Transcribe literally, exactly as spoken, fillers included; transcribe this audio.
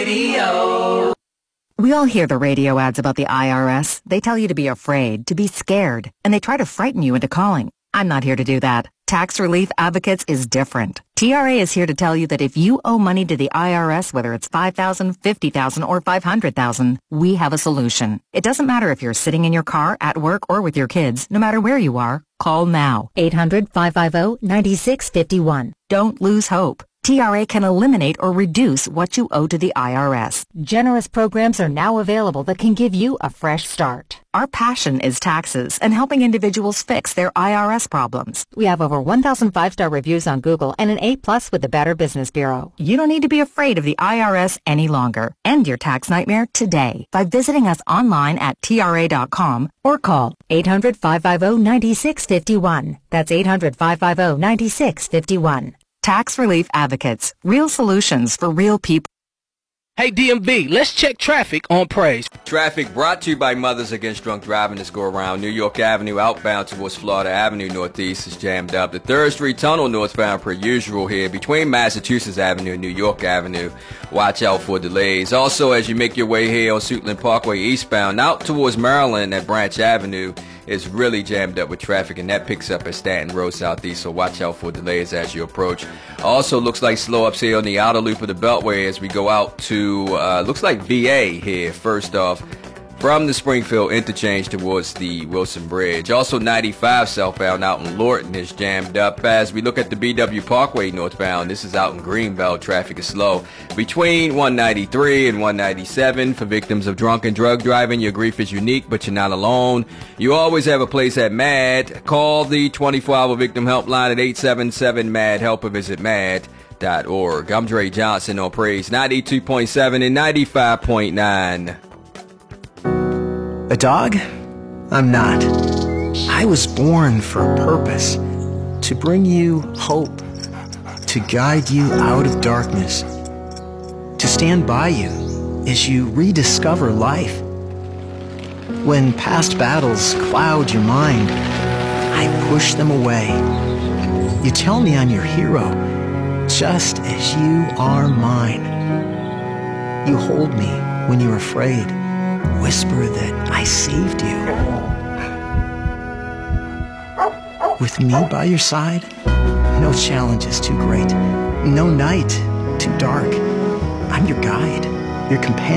Radio. We all hear the radio ads about the I R S. They tell you to be afraid, to be scared, and they try to frighten you into calling. I'm not here to do that. Tax Relief Advocates is different. T R A is here to tell you that if you owe money to the I R S, whether it's five thousand dollars, fifty thousand dollars, or five hundred thousand dollars, we have a solution. It doesn't matter if you're sitting in your car, at work, or with your kids. No matter where you are, call now. eight hundred, five five zero, nine six five one. Don't lose hope. T R A can eliminate or reduce what you owe to the I R S. Generous programs are now available that can give you a fresh start. Our passion is taxes and helping individuals fix their I R S problems. We have over one thousand five-star reviews on Google and an A plus with the Better Business Bureau. You don't need to be afraid of the I R S any longer. End your tax nightmare today by visiting us online at T R A dot com or call eight hundred, five five zero, nine six five one. That's eight hundred, five five zero, nine six five one. Tax Relief Advocates. Real solutions for real people. Hey D M V, let's check traffic on Praise. Traffic brought to you by Mothers Against Drunk Driving this go around. New York Avenue outbound towards Florida Avenue Northeast is jammed up. The third Street Tunnel northbound per usual here between Massachusetts Avenue and New York Avenue. Watch out for delays. Also, as you make your way here on Suitland Parkway eastbound out towards Maryland at Branch Avenue, is really jammed up with traffic, and that picks up at Stanton Road Southeast, so watch out for delays as you approach. Also looks like slow ups here on the outer loop of the Beltway as we go out to, uh, looks like V A here, first off, from the Springfield interchange towards the Wilson Bridge. Also ninety-five southbound out in Lorton is jammed up. As we look at the B W Parkway northbound, this is out in Greenbelt. Traffic is slow between one ninety-three and one ninety-seven. For victims of drunk and drug driving, your grief is unique, but you're not alone. You always have a place at MAD. Call the twenty-four hour victim helpline at eight seven seven MAD. Help or visit mad dot org. I'm Dre Johnson on Praise ninety-two point seven and ninety-five point nine. A dog? I'm not. I was born for a purpose. To bring you hope. To guide you out of darkness. To stand by you as you rediscover life. When past battles cloud your mind, I push them away. You tell me I'm your hero, just as you are mine. You hold me when you're afraid. Whisper that I saved you. With me by your side, no challenge is too great, no night too dark. I'm your guide, your companion.